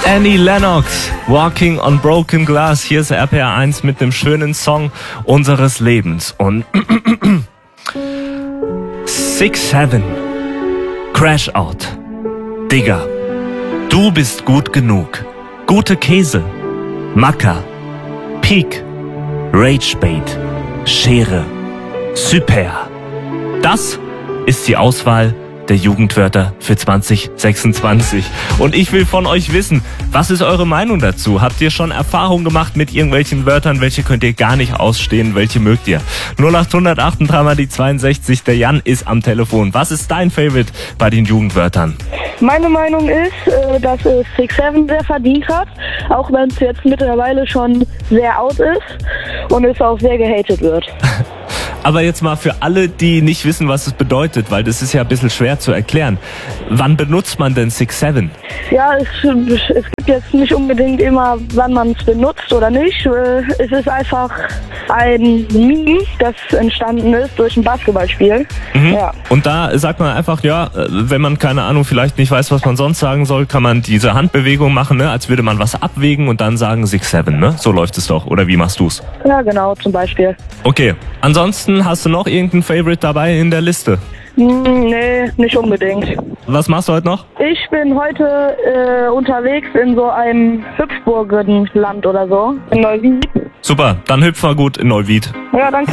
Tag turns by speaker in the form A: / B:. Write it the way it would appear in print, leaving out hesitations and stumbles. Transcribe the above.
A: Annie Lennox, Walking on Broken Glass. Hier ist RPR 1 mit dem schönen Song unseres Lebens. Und 6-7, Crash Out, Digga, du bist gut genug. Gute Käse, Macker, Peak, Rage Bait, Schere, Super. Das ist die Auswahl der Jugendwörter für 2026. Und ich will von euch wissen, was ist eure Meinung dazu? Habt ihr schon Erfahrung gemacht mit irgendwelchen Wörtern? Welche könnt ihr gar nicht ausstehen? Welche mögt ihr? 0800 mal die 62. Der Jan ist am Telefon. Was ist dein Favorite bei den Jugendwörtern?
B: Meine Meinung ist, dass es 6-7 sehr verdient hat, auch wenn es jetzt mittlerweile schon sehr out ist und es auch sehr gehatet wird.
A: Aber jetzt mal für alle, die nicht wissen, was es bedeutet, weil das ist ja ein bisschen schwer zu erklären. Wann benutzt man denn 6-7?
B: Ja, es gibt jetzt nicht unbedingt immer, wann man es benutzt oder nicht. Es ist einfach ein Meme, das entstanden ist durch ein Basketballspiel.
A: Mhm.
B: Ja.
A: Und da sagt man einfach, ja, wenn man, keine Ahnung, vielleicht nicht weiß, was man sonst sagen soll, kann man diese Handbewegung machen, ne, als würde man was abwägen und dann sagen 6-7, ne? So läuft es doch. Oder wie machst du's?
B: Ja, genau, zum Beispiel.
A: Okay. Ansonsten hast du noch irgendeinen Favorite dabei in der Liste?
B: Nee, nicht unbedingt.
A: Was machst du heute noch?
B: Ich bin heute unterwegs in so einem Hüpfburgenland oder so, in Neuwied.
A: Super, dann hüpfen wir gut in Neuwied.
B: Ja, danke.